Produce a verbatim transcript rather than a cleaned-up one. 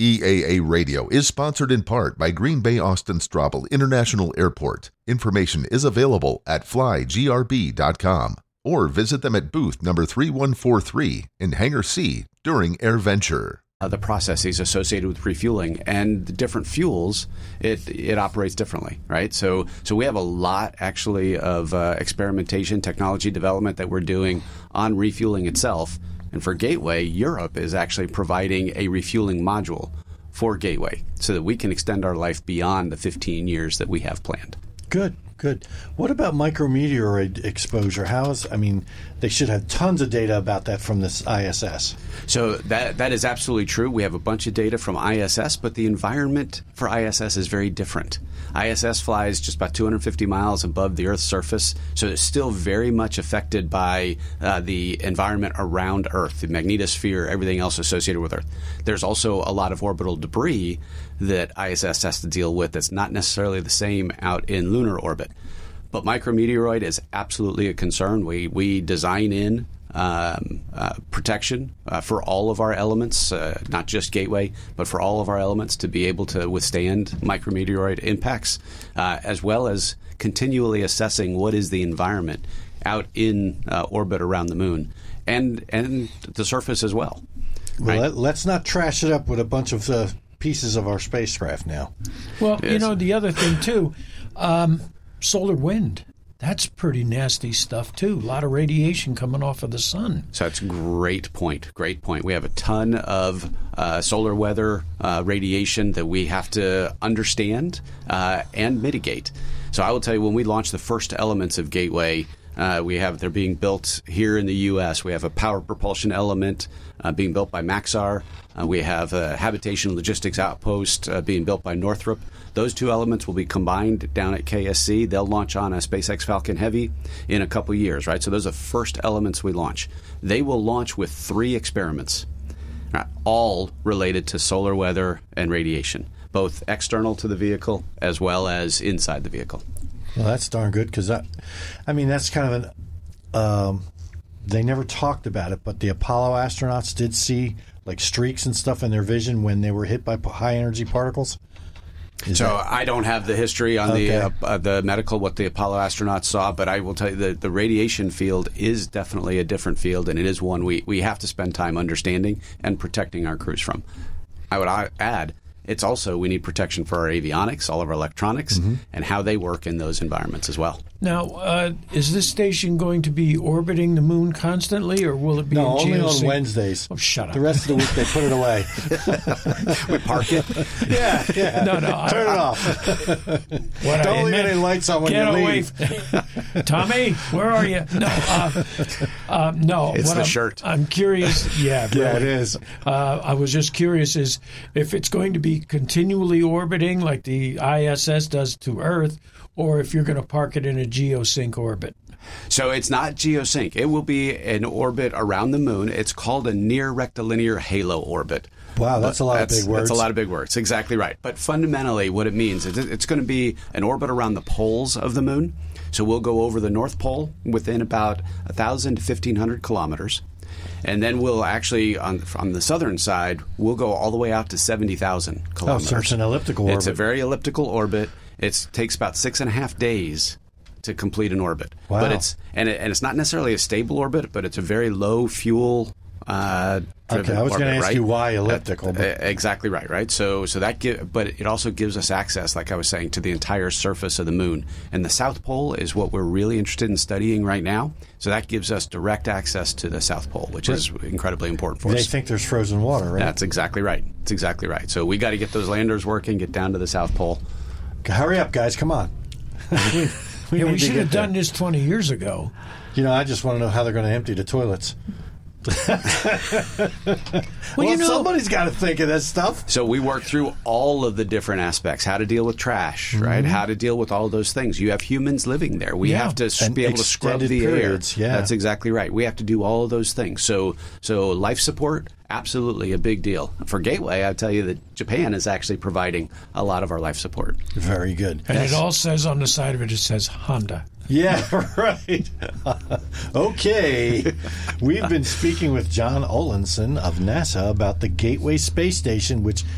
E A A Radio is sponsored in part by Green Bay Austin Straubel International Airport. Information is available at fly g r b dot com or visit them at booth number three one four three in Hangar C during AirVenture. Uh, the processes associated with refueling and the different fuels, it it operates differently, right? So so we have a lot actually of uh, experimentation, technology development that we're doing on refueling itself. And for Gateway, Europe is actually providing a refueling module for Gateway so that we can extend our life beyond the fifteen years that we have planned. Good, good. What about micrometeoroid exposure? How is, I mean, they should have tons of data about that from this I S S. So that that is absolutely true. We have a bunch of data from I S S, but the environment for I S S is very different. I S S flies just about two hundred fifty miles above the Earth's surface, so it's still very much affected by uh, the environment around Earth, the magnetosphere, everything else associated with Earth. There's also a lot of orbital debris that I S S has to deal with that's not necessarily the same out in lunar orbit. But micrometeoroid is absolutely a concern. We, we design in Um, uh, protection uh, for all of our elements, uh, not just Gateway, but for all of our elements to be able to withstand micrometeoroid impacts, uh, as well as continually assessing what is the environment out in uh, orbit around the moon and and the surface as well. Well, right? let, let's not trash it up with a bunch of uh, pieces of our spacecraft now. Well, Yes. you know, the other thing, too, um, solar wind. That's pretty nasty stuff, too. A lot of radiation coming off of the sun. So that's a great point. Great point. We have a ton of uh, solar weather uh, radiation that we have to understand uh, and mitigate. So I will tell you, when we launched the first elements of Gateway, uh, we have they're being built here in the U S. We have a power propulsion element uh, being built by Maxar. Uh, we have a habitation logistics outpost uh, being built by Northrop. Those two elements will be combined down at K S C. They'll launch on a SpaceX Falcon Heavy in a couple years, right? So those are the first elements we launch. They will launch with three experiments, right, all related to solar weather and radiation, both external to the vehicle as well as inside the vehicle. Well, that's darn good because, I, I mean, that's kind of an, um, they never talked about it, but the Apollo astronauts did see like streaks and stuff in their vision when they were hit by high energy particles. Is so that... I don't have the history on okay. the uh, uh, the medical, what the Apollo astronauts saw, but I will tell you that the radiation field is definitely a different field, and it is one we, we have to spend time understanding and protecting our crews from. I would add, it's also we need protection for our avionics, all of our electronics, mm-hmm. and how they work in those environments as well. Now, uh, is this station going to be orbiting the moon constantly, or will it be no, in only geosync? on Wednesdays. Oh, shut up. The rest of the week they put it away. We park it. Yeah, yeah. No, no. Turn I, it off. What Don't I leave meant, any lights on when get you away. leave. Tommy, where are you? No, uh, uh, no. It's what the I'm, shirt. I'm curious. Yeah, really. Yeah, it is. Uh, I was just curious is if it's going to be continually orbiting like the I S S does to Earth, or if you're going to park it in a geosync orbit. So it's not geosync. It will be an orbit around the moon. It's called a near rectilinear halo orbit. Wow, that's a lot that's, of big words. That's a lot of big words. Exactly right. But fundamentally, what it means is it's going to be an orbit around the poles of the moon. So we'll go over the North Pole within about one thousand to fifteen hundred kilometers. And then we'll actually, on, on the southern side, we'll go all the way out to seventy thousand kilometers. Oh, so it's an elliptical orbit. It's a very elliptical orbit. It takes about six and a half days to complete an orbit. Wow. But it's and, it, and it's not necessarily a stable orbit, but it's a very low fuel uh, driven Okay, I was going to ask right? you why elliptical. Uh, but... exactly right, right? So so that give, but it also gives us access, like I was saying, to the entire surface of the moon. And the South Pole is what we're really interested in studying right now. So that gives us direct access to the South Pole, which right. is incredibly important for they us. They think there's frozen water, right? That's exactly right. That's exactly right. So we got to get those landers working, get down to the South Pole. Hurry up, guys! Come on. we we, yeah, we should have there. done this twenty years ago. You know, I just want to know how they're going to empty the toilets. well, well you know, somebody's got to think of this stuff. So we work through all of the different aspects: how to deal with trash, mm-hmm. right? How to deal with all of those things. You have humans living there. We yeah. have to and be able to scrub the periods, air. Yeah. That's exactly right. We have to do all of those things. So, so life support, absolutely a big deal. For Gateway, I tell you that Japan is actually providing a lot of our life support. Very good. And yes. it all says on the side of it, it says Honda. Yeah, right. Okay. We've been speaking with John Olenson of NASA about the Gateway Space Station, which